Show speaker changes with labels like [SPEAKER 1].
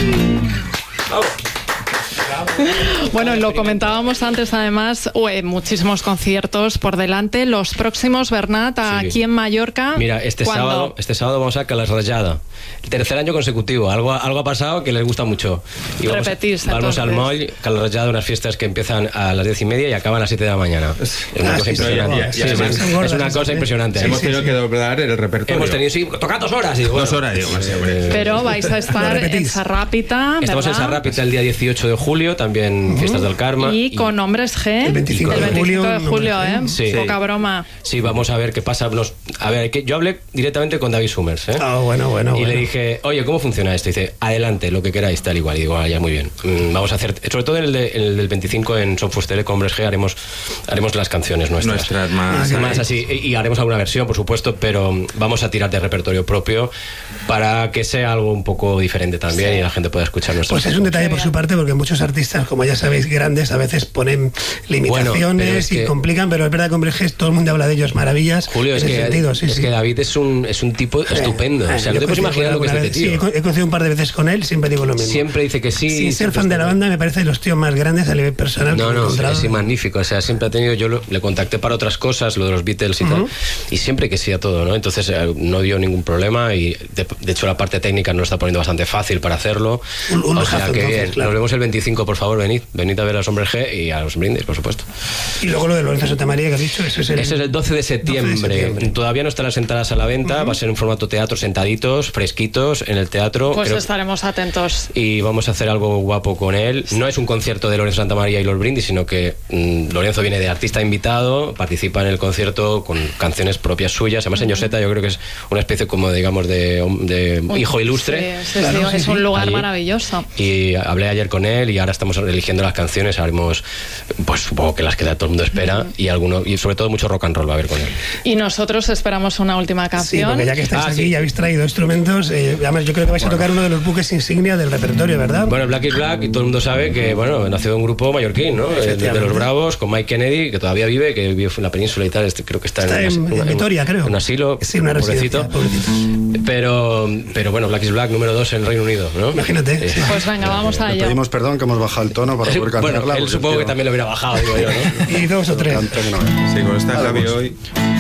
[SPEAKER 1] Bueno, lo comentábamos antes, además, muchísimos conciertos por delante. Los próximos, Bernat, aquí en Mallorca.
[SPEAKER 2] Mira, este sábado vamos a Cala Rajada. El tercer año consecutivo. Algo ha pasado que les gusta mucho. Y vamos al Moll, Cala Rajada, unas fiestas que empiezan a las 10:30 y acaban a las 7 de la mañana. Es una cosa impresionante. Es una cosa impresionante.
[SPEAKER 3] Hemos tenido que doblar el repertorio.
[SPEAKER 2] Hemos tenido, toca 2 horas. Digo,
[SPEAKER 3] 2 horas, digo,
[SPEAKER 1] pero vais a estar en Sarrápita, ¿verdad?
[SPEAKER 2] Estamos en Sarrápita el día 18 de julio, también Fiestas del Karma.
[SPEAKER 1] Y con Hombres G. El 25 de julio, ¿eh?
[SPEAKER 2] Sí.
[SPEAKER 1] Poca broma.
[SPEAKER 2] Sí, vamos a ver qué pasa. Yo hablé directamente con David Summers, ¿eh?
[SPEAKER 4] Bueno.
[SPEAKER 2] Le dije, oye, ¿cómo funciona esto? Y dice, adelante, lo que queráis, tal igual. Y digo, ya muy bien. Vamos a hacer, sobre todo en el del 25 en Softfustele con Hombres G, haremos las canciones nuestras más así. Y haremos alguna versión, por supuesto, pero vamos a tirar de repertorio propio para que sea algo un poco diferente también y la gente pueda escuchar nuestras.
[SPEAKER 4] Pues es un detalle por su parte, porque muchos artistas, como ya sabéis, grandes, a veces ponen limitaciones y complican, pero es verdad que Hombres G, todo el mundo habla de ellos maravillas.
[SPEAKER 2] Julio, es que David es un tipo estupendo. O sea, no te puedes imaginar lo que es este tío.
[SPEAKER 4] Sí, he conocido un par de veces con él, siempre digo lo mismo.
[SPEAKER 2] Siempre dice que sí.
[SPEAKER 4] Sin ser fan de la banda, me parece de los tíos más grandes a nivel personal.
[SPEAKER 2] Es magnífico. O sea, siempre ha tenido. Yo le contacté para otras cosas, lo de los Beatles y tal, y siempre que sí a todo, ¿no? Entonces no dio ningún problema y de hecho la parte técnica nos lo está poniendo bastante fácil para hacerlo. O sea, que bien. Claro. Nos vemos el 25, por favor, venid a ver a los Hombres G y a los Brindis, por supuesto.
[SPEAKER 4] Y luego lo de Lorenzo Santamaría que has dicho, ese es
[SPEAKER 2] el 12 de septiembre. Todavía no están las entradas a la venta, va a ser en formato teatro, sentaditos, fresquitos en el teatro.
[SPEAKER 1] Pues estaremos atentos.
[SPEAKER 2] Y vamos a hacer algo guapo con él. No es un concierto de Lorenzo Santamaría y los Brindis, sino que Lorenzo viene de artista invitado, participa en el concierto con canciones propias suyas. Además en Lloseta yo creo que es una especie como, digamos, de hijo ilustre.
[SPEAKER 1] Sí, es un lugar maravilloso.
[SPEAKER 2] Y hablé ayer con él y ahora estamos eligiendo las canciones. Haremos, pues supongo que las que todo el mundo espera y sobre todo mucho rock and roll va a haber con él.
[SPEAKER 1] Y nosotros esperamos una última canción.
[SPEAKER 4] Sí, porque ya que estáis aquí y habéis traído instrumentos, además yo creo que vais a tocar uno de los buques insignia del repertorio, ¿verdad?
[SPEAKER 2] Bueno, Black is Black, y todo el mundo sabe que, nació de un grupo mallorquín, ¿no? De los Bravos, con Mike Kennedy, que todavía vive, que vive en la península y tal, creo que está
[SPEAKER 4] en Vitoria, creo.
[SPEAKER 2] En un asilo,
[SPEAKER 4] sí, una
[SPEAKER 2] pobrecito. Pero bueno, Black is Black número 2 en Reino Unido, ¿no?
[SPEAKER 4] Imagínate.
[SPEAKER 1] Pues venga, vamos a ello.
[SPEAKER 5] Pedimos perdón que hemos bajado el tono para poder cantarla.
[SPEAKER 2] Él supongo que también lo hubiera bajado, digo yo, ¿no?
[SPEAKER 4] Y 2 o 3.
[SPEAKER 3] Sí, con esta clave hoy.